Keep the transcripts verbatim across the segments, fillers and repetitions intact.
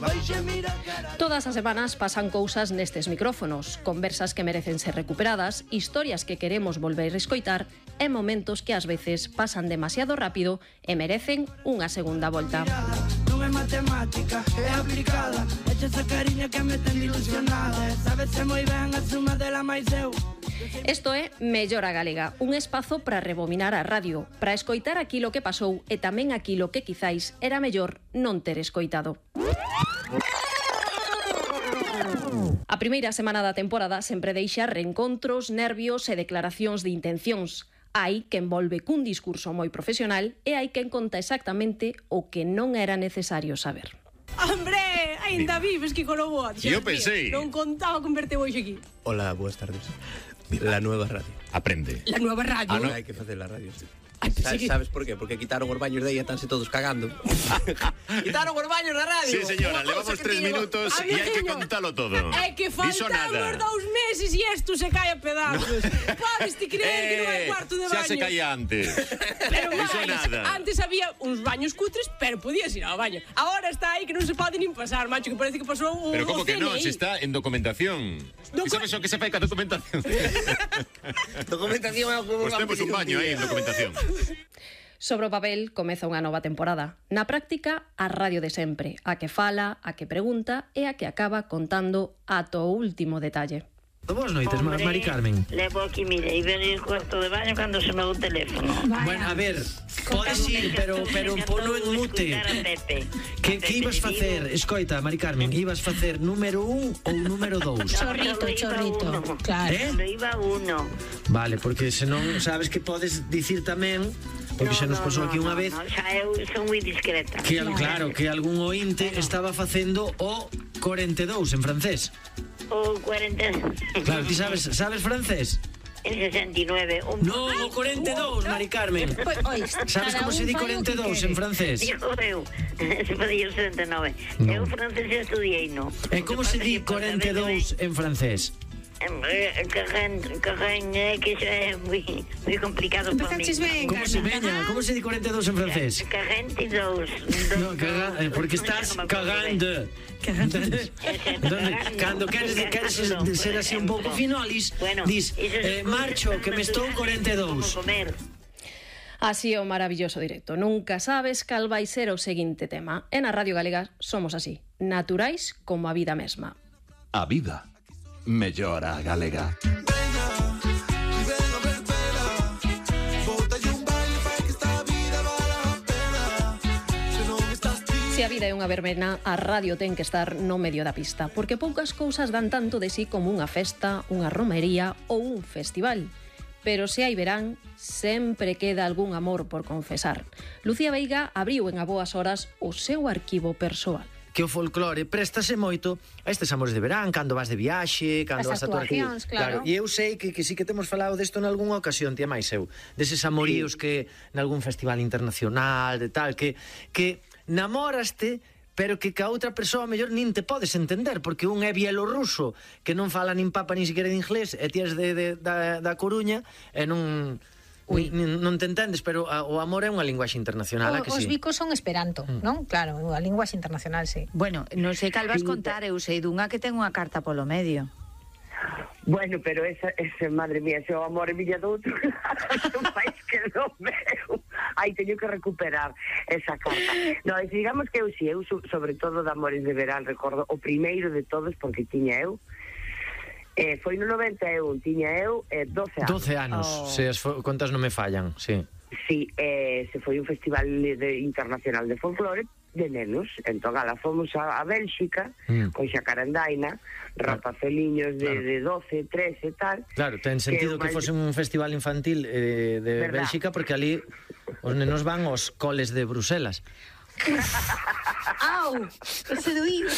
Todas as semanas pasan cousas nestes micrófonos, conversas que merecen ser recuperadas, historias que queremos volver a escoitar e momentos que ás veces pasan demasiado rápido e merecen unha segunda volta. Non é matemática, é aplicada, echa esa cariña que me ten ilusionada, sabese moi ben a suma dela máis eu. Isto é Mellora Galega, un espazo para rebobinar a radio, para escoitar aquilo que pasou e tamén aquilo que quizáis era mellor non ter escoitado. A primeira semana da temporada sempre deixa reencontros, nervios e declaracións de intencións. Hai quen volve cun discurso moi profesional e hai quen conta exactamente o que non era necesario saber. Hombre, ainda vives, Kiko Lobo. Yo pensei. Non contaba con verte hoxe aquí. Hola, buenas tardes. La nueva radio. Aprende. La nueva radio. Ah, no, hai que facer la radio, sí. Ay, ¿Sabes, ¿Sabes por qué? Porque quitaron os baños de ella, estánse todos cagando. Quitaron os baños da radio. Sí, señora, levamos tres minutos e hai que contalo todo. É que faltamos dous meses e isto se cae a pedazos. No. Podes ti creer eh, que non hai cuarto de baño? Xa se caía antes. Pero máis, nada. Antes había uns baños cutres, pero podías ir ao baño. Agora está aí que non se pode nin pasar, macho, que parece que pasou o Pero como o que non, se está en documentación. Docu sabes o que se fai ca documentación? Documentación é o que Pues temos un baño aí en documentación. Sobre o papel comeza unha nova temporada. Na práctica, a radio de sempre, a que fala, a que pregunta e a que acaba contando ata o último detalle. Boas noites, Hombre, Mari Carmen. Levo aquí, mire, e ver el cuarto de baño cando se me va o teléfono. Vaya. Bueno, a ver, podes ir, pero, pero ponlo en mute. Que, que ibas facer? Escoita, Mari Carmen, ibas facer número un ou número dous? Chorrito, chorrito. Claro. Eh? Cando iba uno. Vale, porque senón sabes que podes dicir tamén, porque no, xa nos no, pasou no, aquí unha no, vez, no, xa eu son moi discreta. Que, claro, que algún ointe estaba facendo o corenta e dous en francés. O cuarenta. Claro, ti sabes, sabes francés? El sesenta y nueve. Un... No, o corenta e dous, Mari Carmen. Sabes como se di corenta e dous en francés? Digo eu, se podía o sesenta e nove. No. Eu francés xa estudiei, no. E como se di corenta e dous en francés? Carren, é que xa é moi moi complicado para mí. Como se veña? Como se di corenta e dous en francés? Correnta e dous. No, caga, porque estás cagando. Cando queres, queres ser así un pouco finolis, dis, eh, marcho, que me estou corenta e dous. Así é o maravilloso directo. Nunca sabes cal vai ser o seguinte tema. E na Radio Galega somos así, naturais como a vida mesma. A vida mellora galega. Se a vida é unha verbena, a radio ten que estar no medio da pista, porque poucas cousas dan tanto de sí como unha festa, unha romería ou un festival. Pero se hai verán, sempre queda algún amor por confesar. Lucía Veiga abriu en a boas horas o seu arquivo persoal. Que o folclore préstase moito a estes amores de verán, cando vas de viaxe, cando as vas a tua... actuacións, claro. claro. E eu sei que, que sí que temos falado desto en algunha ocasión, tía máis eu, deses amoríos sí. Que nalgún festival internacional, de tal, que, que namoraste, pero que ca outra persoa mellor nin te podes entender, porque un é bielorruso, que non fala nin papa nin siquiera de inglés, e ti és de, de, da, da Coruña, e non... Ui. Non te entendes, pero a, o amor é unha linguaxe internacional, o, a que os sí? bicos son esperanto, mm. non? Claro, a linguaxe internacional, sí. Bueno, non sei cal vas contar, eu sei dunha que ten unha carta polo medio. Bueno, pero esa, esa madre mía, se o amor é miña do outro, non fais que do meu. Ai, teño que recuperar esa carta. No, e digamos que eu si, eu sobre todo de amores de verán, recordo o primeiro de todos, porque tiña eu, Eh, foi no noventa e un, tiña eu eh, doce anos. doce anos, oh. Se as contas non me fallan, sí. Sí, eh, se foi un festival de, internacional de folclore de nenos. Entón, ala, fomos a, a Bélxica, mm. con Xacarandaina, rapaceliños de, claro. de doce, trece e tal. Claro, ten sentido que, que fose un festival infantil eh, de ¿verdad? Bélxica, porque ali os nenos van aos coles de Bruselas. Au, ese doído.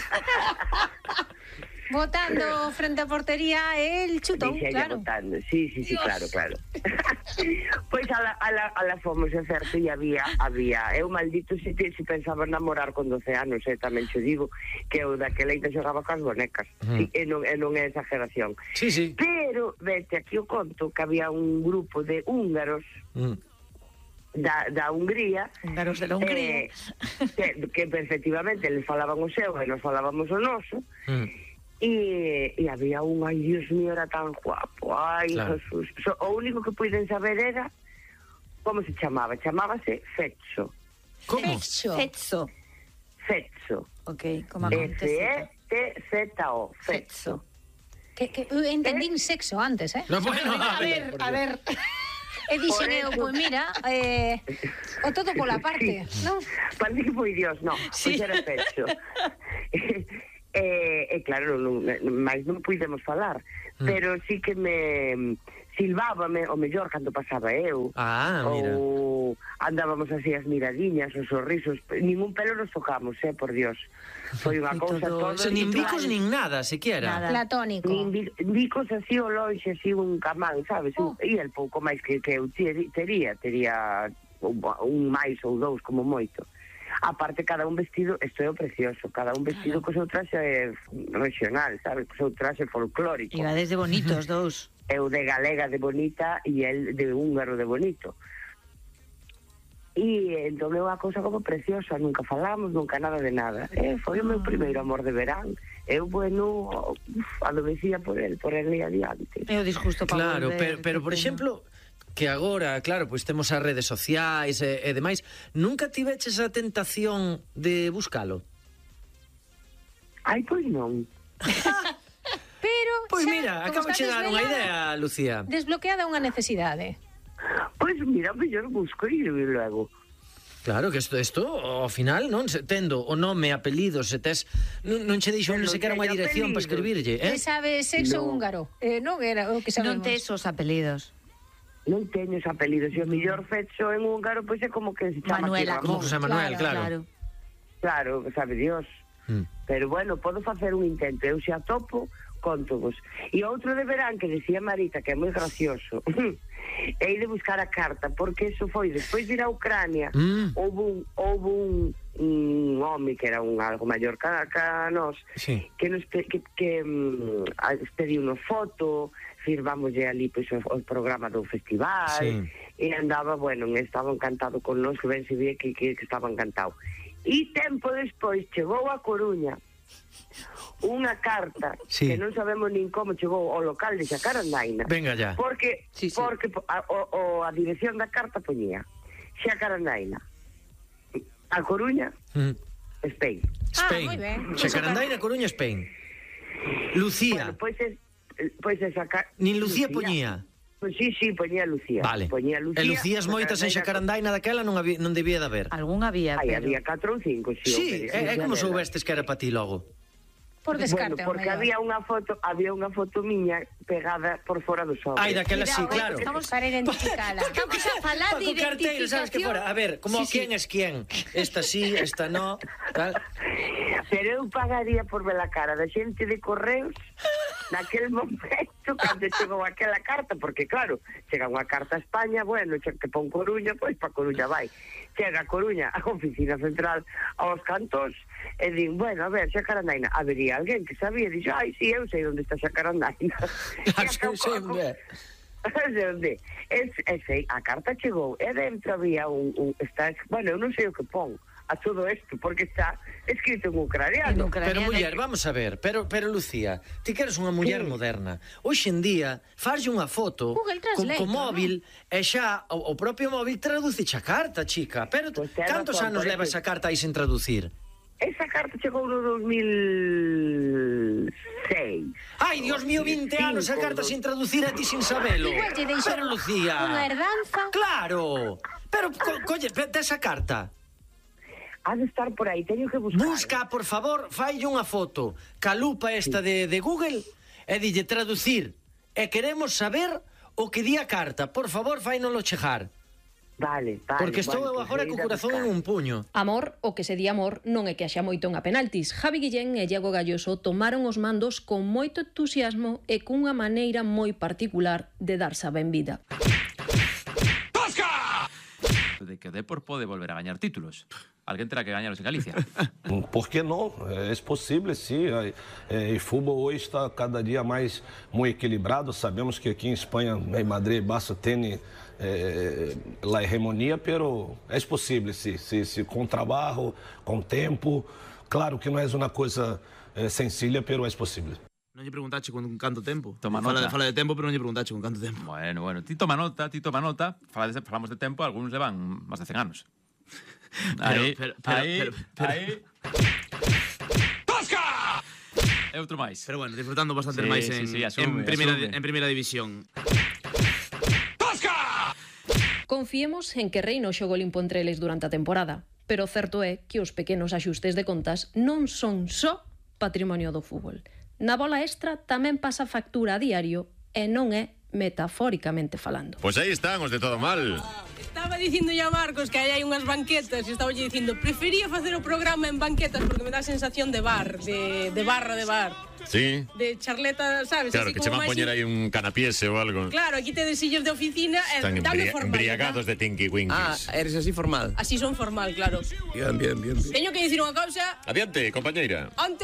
Botando frente a portería el chutón, claro. Botando. Sí, sí, sí, Dios. claro, claro. Pois pues a la, a la, a la fomos, é certo, e había, había, eu maldito se, se pensaba namorar con doce anos, eh, tamén te digo, que eu daquela ita xogaba cas bonecas, mm. sí, e, non, e non é exageración. Sí, sí. Pero, vete, aquí o conto que había un grupo de húngaros, mm. da, da Hungría. Húngaros de la Hungría. Eh, que, que efectivamente eles falaban o seu e nos falábamos o noso. Mm. E, e había un, ai, Dios mío, era tan guapo, ai, Claro. Jesús. So, o único que puiden saber era como se chamaba, chamábase Fetxo. Como? Fetxo. Fetxo. Fetxo. Ok, como a F E T Z O. Fetxo. Que, que eu entendín sexo antes, eh? No, bueno, a ver, a ver. E dixen eu, pois mira, eh, o todo pola parte, non? Parece que foi Dios, non, Sí. pois era Fetxo. E, eh, eh, claro, non, máis non puidemos falar, Mm. pero sí que me silvábame o mellor cando pasaba eu. Ah, mira. Ou andábamos así as miradiñas, os sorrisos, ningún pelo nos tocamos, eh, por Dios. Foi unha Foi cousa todo- todo O sea, nin igual. bicos nin nada, sequiera. Nada. Platónico. Nin bi- bicos así o lonxe, así un camán, sabes? Oh. E el pouco máis que, que eu teri- tería, tería un, un máis ou dous como moito. Aparte, cada un vestido, isto é o precioso, cada un vestido co seu traxe regional, sabes? Co seu traxe folclórico. Iba desde bonitos dous. Eu de galega de bonita e el de húngaro de bonito. E entón é unha cousa como preciosa, nunca falamos, nunca nada de nada. Eh, foi o meu primeiro amor de verán. Eu, bueno, uf, adormecía por el, por el e adiante. É o disgusto para Claro, volver. pero, pero por exemplo, que agora, claro, pois temos as redes sociais e, e demais, nunca tiveches a tentación de buscalo? Ai, pois non. Pero Pois xa, mira, como acabo de está dar unha desvelada, idea, Lucía. Desbloqueada unha necesidade. Pois mira, mellor busco e logo. Claro, que isto, isto ao final, non? Se, tendo o nome, apelido, se tes... Non, non che dixo Pero non sequera unha teño dirección para apelido. escribirlle, Que eh? sabe sexo No. húngaro. Eh, non era o que sabemos. Non tes os apelidos. Non teño ese apelido. Se o mellor Fetxo en húngaro, pois é como que se chama Manuela, así, Como Ramón. José Manuel, claro. Claro. Claro, sabe Dios. Mm. Pero bueno, podo facer un intento. Eu se atopo, contovos. E outro de verán que decía Marita, que é moi gracioso, é de buscar a carta, porque eso foi despois de ir a Ucrania. Mm. Houve un, houve un, un home que era un algo maior que, que a nós, Sí. que nos pe, que, que um, pediu unha foto, firmámoslle ali pois, o, o programa do festival, Sí. e andaba, bueno, estaba encantado con nós, que ben se vía que, que, que estaba encantado. E tempo despois chegou a Coruña unha carta, Sí. que non sabemos nin como chegou ao local de Xacarandaina, Venga ya. porque, Sí, sí. porque a, o, o, a dirección da carta poñía Xacarandaina, a Coruña, Mm. Spain. Ah, Spain. moi ben. Xacarandaina, Coruña, Spain. Lucía. Bueno, pois es, pois esa carta... Nin Lucía poñía. Pois sí, sí, poñía Lucía. Vale. Poñía Lucía. E Lucías moitas en Xacarandaina daquela non, había, non debía de haber. Algún había, Aí pero... había catro ou cinco, sí. Sí, hombre, é, é como xa soubestes que era para ti logo. Por descarte, Bueno, porque ao mellor. había unha foto, había unha foto miña pegada por fora do sobre. Ai, daquela sí, claro. Estamos para identificala. Estamos a falar de Paco Carteiro, sabes que identificación. fora? A ver, como Sí, sí. quién es quién. Esta sí, esta no. Tal. Pero eu pagaría por ver a cara da xente de correos naquel momento cando chegou aquela carta, porque claro, chega unha carta a España, bueno, che que pon Coruña, pois pa Coruña vai. Chega a Coruña, a oficina central aos cantos, e din, bueno, a ver, Xacarandaina, habería alguén que sabía, dixo, ai, si, sí, eu sei onde está Xacarandaina. Claro, sei, sei onde é. De onde? Es, es, a carta chegou, e dentro había un, un está, bueno, eu non sei o que pon a todo isto, porque está escrito en ucraniano. En ucraniano. Pero muller, vamos a ver, pero pero Lucía, ti que eres unha muller Sí. moderna. Hoxe en día farlle unha foto Google con, Translate, con móvil e xa o, o propio móvil traduce a carta, chica. Pero Pois ten cantos razón, anos por leva eso- esa carta aí sen traducir? Esa carta chegou no dos mil seis. Ai, Dios mío, vinte anos a carta sin traducir a ti sin sabelo. Igual lle deixou Pero Lucía. unha herdanza. Claro. Pero co, colle, tes a carta. Ha de estar por aí, teño que buscar. Busca, por favor, faille unha foto ca lupa esta de, de Google e dille traducir. E queremos saber o que di a carta. Por favor, fainolo chegar. Vale, vale. Porque estou bueno, eu agora pues co ir a corazón en buscar. un puño. Amor, o que se di amor, non é que haxa moito unha penaltis. Javi Guillén e Iago Galloso tomaron os mandos con moito entusiasmo e cunha maneira moi particular de darse a benvida. de que o Depor pode volver a gañar títulos. Alguén terá que gañaros en Galicia. ¿Por qué no? Es posible, sí. El fútbol hoy está cada día más muy equilibrado. Sabemos que aquí en España, en Madrid, Barça tiene eh, la hegemonía, pero es posible, sí, sí, sí, con trabajo, con tiempo. Claro que no es una cosa eh, sencilla, pero es posible. Non lle preguntache con canto tempo. Toma fala, nota. Fala de tempo, pero non lle preguntache con canto tempo. Bueno, bueno, ti toma nota, ti toma nota. Fala de, falamos de tempo, algúns levan máis de cen anos. Aí, pero, pero, aí, pero, pero, aí. ¡Tosca! E outro máis. Pero bueno, disfrutando bastante Sí, máis sí, en, sí, asume, en, primeira, asume. en primeira división. Confiemos en que reina o xogo limpo entre eles durante a temporada, pero o certo é que os pequenos axustes de contas non son só patrimonio do fútbol. Na bola extra tamén pasa factura a diario e non é metafóricamente falando. Pois aí están os de todo mal. Estaba dicindo ya Marcos que aí hai unhas banquetas e estaba dicindo prefería facer o programa en banquetas porque me dá sensación de bar, de, de barra de bar. Sí. De charleta, sabes? Claro, así que se van a máis- poñer aí un canapiese ou algo. Claro, aquí tedes sillos de oficina e Están dame embria- formalidade. embriagados de Tinky Ah, Winkies. eres así formal. Así son formal, claro. Bien, bien, bien. bien. Teño que dicir unha cousa. Adiante, compañeira. Onte